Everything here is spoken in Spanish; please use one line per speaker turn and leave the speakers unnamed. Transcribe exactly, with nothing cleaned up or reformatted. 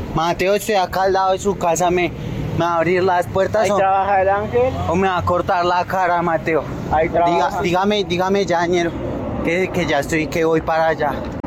Mateo, estoy acá al lado de su casa, ¿me, me va a abrir las puertas
Ahí
o,
trabaja el ángel.
o me va a cortar la cara, Mateo?
Ahí
Diga,
trabaja.
dígame, dígame ya, ñero, que, que ya estoy, que voy para allá.